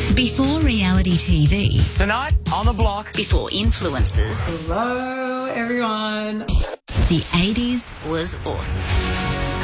Before reality TV. Tonight on the block. Before influencers. Hello, everyone. The 80s was awesome.